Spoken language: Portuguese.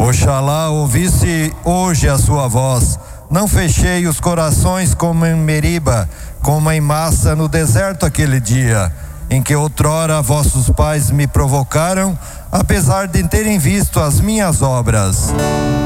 Oxalá ouvisse hoje a sua voz. Não fechei os corações como em Meriba, como em Massa no deserto aquele dia, em que outrora vossos pais me provocaram, apesar de terem visto as minhas obras.